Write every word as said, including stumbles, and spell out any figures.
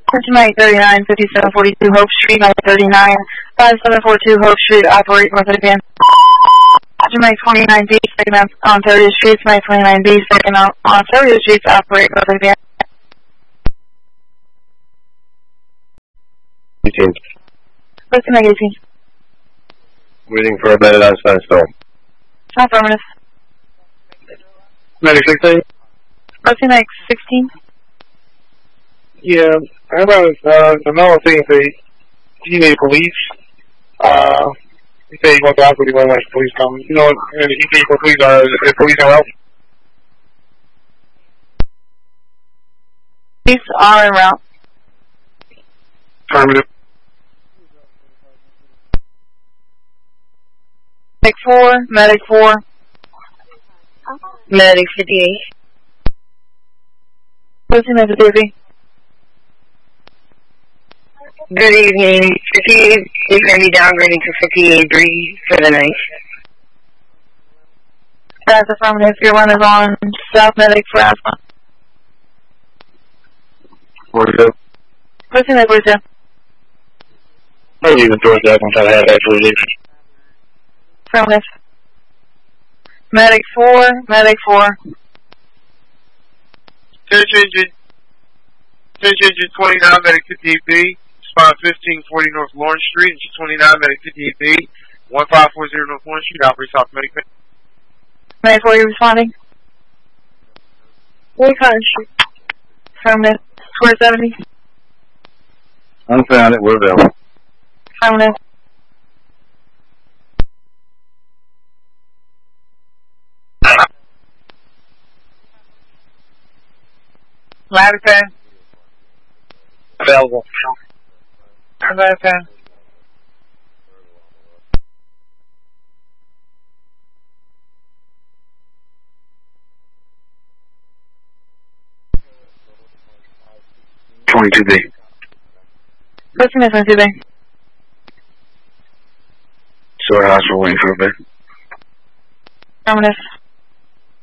Tonight, thirty-nine fifty-seven forty-two Hope Street, night thirty-nine fifty-seven forty-two Hope Street, operate north of the van. Tonight, twenty-nine B, second on Ontario Street, tonight, twenty-nine B, second on Ontario Street, operate north of the van. eighteen. Listen, like eighteen. Waiting for a bedded on Sunstone. Affirmative. Medic sixteen? Listen, like sixteen. Yeah, I about uh, another thing they you need police. Uh, he said he wants to ask what he wants like police come. You know, and he said for police are if police are out. Police are en route. Affirmative. Medic four, medic four. Medic fifty-eight. Listen, like fifty. Good evening. fifty-eight is going to be downgrading to fifty-eight three for the night. That's affirmative. Your one is on South Medic for asthma. forty-two. Listen, like forty-two. I'm using towards that one, trying to have that for you. Affirmative. Medic four, medic four. Attention engine. Attention engine twenty-nine, medic fifty-eight B. Spot fifteen forty North Lawrence Street. Engine twenty-nine, medic fifty-eight B. one five four zero North Lawrence Street. Operates off medic. Medic four, you responding? What kind of street? Affirmative. four seventy. Unfound it, we're available. Affirmative. Ladder pen. Available. Ladder pen. twenty-two B. Listen, like twenty-two B. Sewer house, we're waiting for a bit. Affirmative.